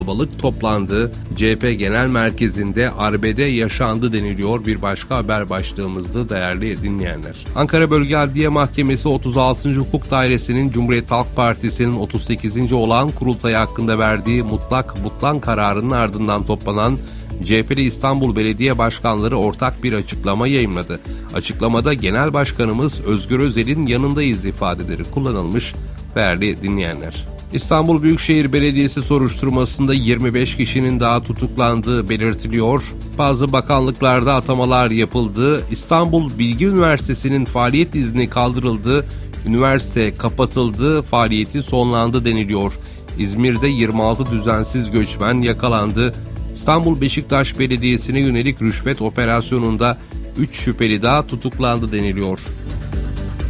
Kalabalık toplandı. CHP Genel Merkezi'nde arbede yaşandı deniliyor bir başka haber başlığımızda değerli dinleyenler. Ankara Bölge Adliye Mahkemesi 36. Hukuk Dairesi'nin Cumhuriyet Halk Partisi'nin 38. olağan kurultayı hakkında verdiği mutlak butlan kararının ardından toplanan CHP'li İstanbul Belediye Başkanları ortak bir açıklama yayımladı. Açıklamada Genel Başkanımız Özgür Özel'in yanındayız ifadeleri kullanılmış değerli dinleyenler. İstanbul Büyükşehir Belediyesi soruşturmasında 25 kişinin daha tutuklandığı belirtiliyor. Bazı bakanlıklarda atamalar yapıldı. İstanbul Bilgi Üniversitesi'nin faaliyet izni kaldırıldı. Üniversite kapatıldı, faaliyeti sonlandı deniliyor. İzmir'de 26 düzensiz göçmen yakalandı. İstanbul Beşiktaş Belediyesi'ne yönelik rüşvet operasyonunda 3 şüpheli daha tutuklandı deniliyor.